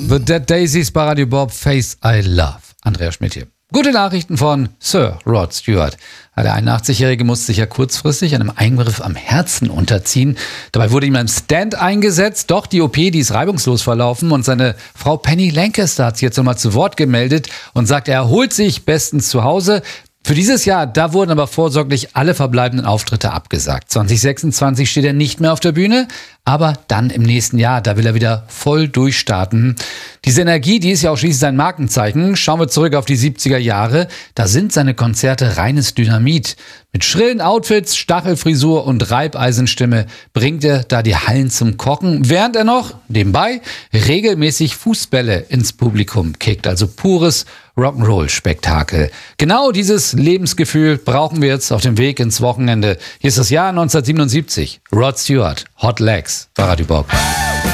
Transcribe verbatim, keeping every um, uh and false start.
The Dead Daisies bei Radio Bob, Face I Love. Andreas Schmidt hier. Gute Nachrichten von Sir Rod Stewart. Der einundachtzig-Jährige musste sich ja kurzfristig einem Eingriff am Herzen unterziehen. Dabei wurde ihm ein Stent eingesetzt, doch die O P, die ist reibungslos verlaufen und seine Frau Penny Lancaster hat sich jetzt nochmal zu Wort gemeldet und sagt, er erholt sich bestens zu Hause. Für dieses Jahr, da wurden aber vorsorglich alle verbleibenden Auftritte abgesagt. zwanzig sechsundzwanzig steht er nicht mehr auf der Bühne, aber dann im nächsten Jahr, da will er wieder voll durchstarten. Diese Energie, die ist ja auch schließlich sein Markenzeichen. Schauen wir zurück auf die siebziger Jahre. Da sind seine Konzerte reines Dynamit. Mit schrillen Outfits, Stachelfrisur und Reibeisenstimme bringt er da die Hallen zum Kochen, während er noch nebenbei regelmäßig Fußbälle ins Publikum kickt. Also pures Rock'n'Roll-Spektakel. Genau dieses Lebensgefühl brauchen wir jetzt auf dem Weg ins Wochenende. Hier ist das Jahr neunzehnhundertsiebenundsiebzig. Rod Stewart, Hot Legs bei Radio Bob.